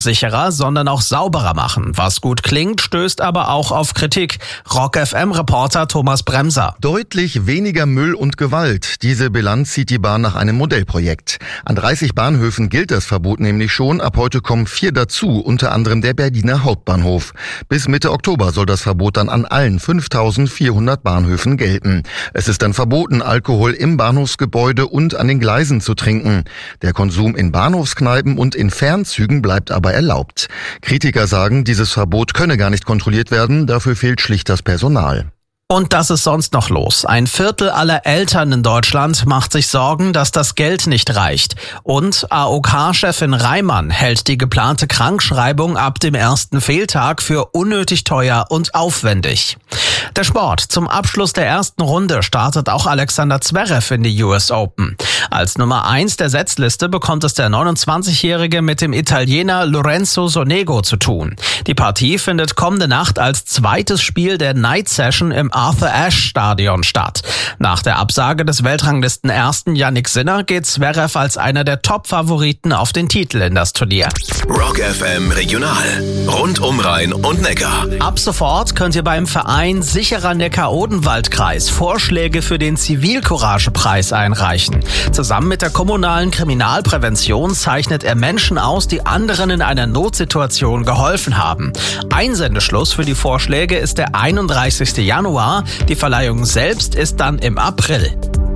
sicherer, sondern auch sauberer machen. Was gut klingt, stößt aber auch auf Kritik. Rock FM-Reporter Thomas Bremser. Deutlich weniger Müll und Gewalt. Diese Bilanz zieht die Bahn nach einem Modellprojekt. An 30 Bahnhöfen gilt das Verbot nämlich schon. Ab heute kommen 4 dazu, unter anderem der Berliner Hauptbahnhof. Bis Mitte Oktober soll das Verbot dann an allen 5.400 Bahnhöfen gelten. Es ist dann verboten, Alkohol im Bahnhofsgebäude und an den Gleisen zu trinken. Der Konsum in Bahnhofskneipen und in Fernzügen bleibt aber erlaubt. Kritiker sagen, dieses Verbot könne gar nicht kontrolliert werden, dafür fehlt schlicht das Personal. Und das ist sonst noch los. 1/4 aller Eltern in Deutschland macht sich Sorgen, dass das Geld nicht reicht. Und AOK-Chefin Reimann hält die geplante Krankschreibung ab dem ersten Fehltag für unnötig teuer und aufwendig. Der Sport. Zum Abschluss der ersten Runde startet auch Alexander Zverev in die US Open. Als Nummer 1 der Setzliste bekommt es der 29-Jährige mit dem Italiener Lorenzo Sonego zu tun. Die Partie findet kommende Nacht als zweites Spiel der Night Session im Arthur-Ashe-Stadion statt. Nach der Absage des Weltranglisten-Ersten Jannik Sinner geht Zverev als einer der Top-Favoriten auf den Titel in das Turnier. Rock FM Regional. Rund um Rhein und Neckar. Ab sofort könnt ihr beim Verein Sicherer Neckar-Odenwald-Kreis Vorschläge für den Zivilcourage-Preis einreichen. Zusammen mit der kommunalen Kriminalprävention zeichnet er Menschen aus, die anderen in einer Notsituation geholfen haben. Einsendeschluss für die Vorschläge ist der 31. Januar. Die Verleihung selbst ist dann im April.